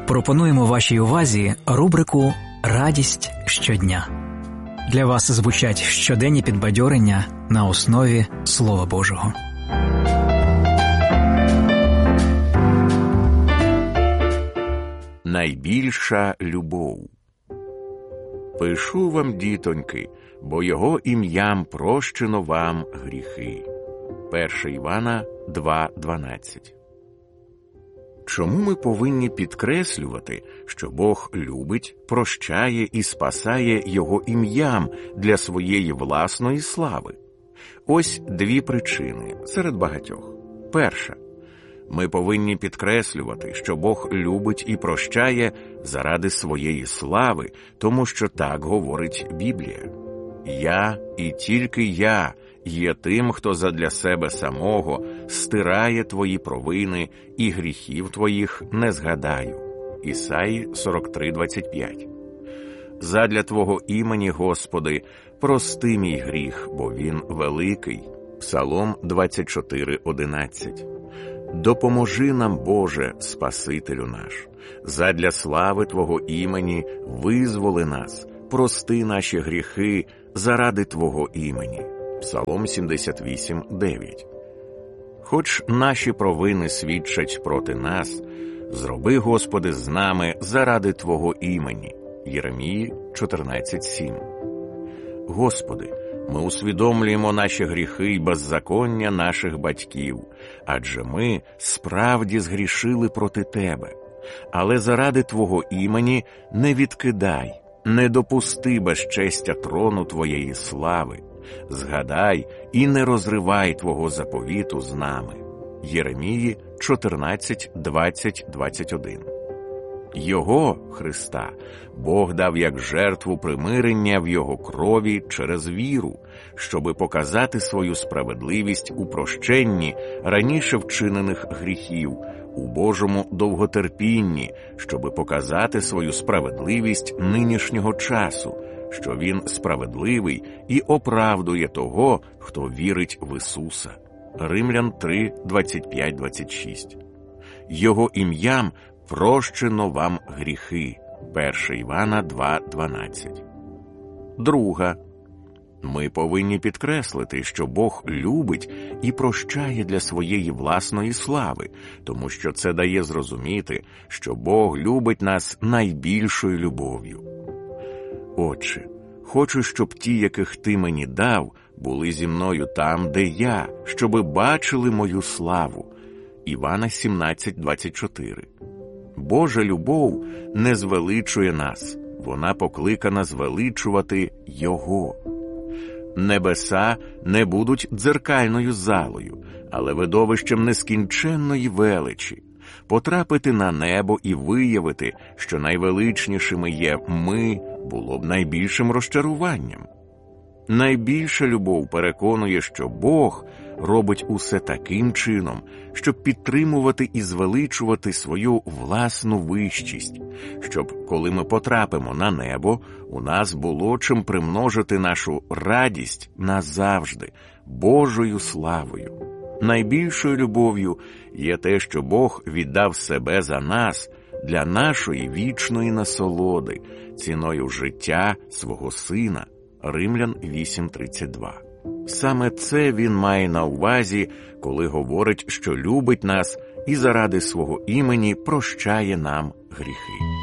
Пропонуємо вашій увазі рубрику «Радість щодня». Для вас звучать щоденні підбадьорення на основі Слова Божого. Найбільша любов. Пишу вам, дітоньки, бо його ім'ям прощено вам гріхи. 1 Івана 2:12. Чому ми повинні підкреслювати, що Бог любить, прощає і спасає його ім'ям для своєї власної слави? Ось дві причини серед багатьох. Перша. Ми повинні підкреслювати, що Бог любить і прощає заради своєї слави, тому що так говорить Біблія. «Я і тільки я є тим, хто задля себе самого стирає твої провини і гріхів твоїх не згадаю». Ісаї 43:25. «Задля Твого імені, Господи, прости мій гріх, бо він великий». Псалом 24:11. «Допоможи нам, Боже, Спасителю наш, задля слави Твого імені визволи нас, прости наші гріхи заради Твого імені». Псалом 78:9. «Хоч наші провини свідчать проти нас, зроби, Господи, з нами заради Твого імені». Єремії 14:7. «Господи, ми усвідомлюємо наші гріхи й беззаконня наших батьків, адже ми справді згрішили проти Тебе. Але заради Твого імені не відкидай, не допусти безчестя трону Твоєї слави. Згадай і не розривай Твого заповіту з нами». Єремії 14:20-21. Його, Христа, Бог дав як жертву примирення в Його крові через віру, щоби показати свою справедливість у прощенні раніше вчинених гріхів, у Божому довготерпінні, щоби показати свою справедливість нинішнього часу, що Він справедливий і оправдує того, хто вірить в Ісуса. Римлян 3:25-26. Його ім'ям прощено вам гріхи. 1 Івана 2:12. Друга. Ми повинні підкреслити, що Бог любить і прощає для своєї власної слави, тому що це дає зрозуміти, що Бог любить нас найбільшою любов'ю. Отче, хочу, щоб ті, яких Ти мені дав, були зі мною там, де я, щоби бачили мою славу. Івана 17:24. Божа любов не звеличує нас, вона покликана звеличувати Його. Небеса не будуть дзеркальною залою, але видовищем нескінченної величі. Потрапити на небо і виявити, що найвеличнішими є ми, було б найбільшим розчаруванням. Найбільша любов переконує, що Бог робить усе таким чином, щоб підтримувати і звеличувати свою власну вищість, щоб, коли ми потрапимо на небо, у нас було чим примножити нашу радість назавжди, Божою славою. Найбільшою любов'ю є те, що Бог віддав себе за нас для нашої вічної насолоди, ціною життя свого Сина. Римлян 8:32. Саме це він має на увазі, коли говорить, що любить нас і заради свого імені прощає нам гріхи.